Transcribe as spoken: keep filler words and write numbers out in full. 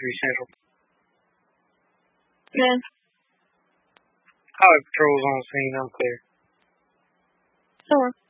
three Central. Yes. Highway patrol's on scene. I'm clear. Sure.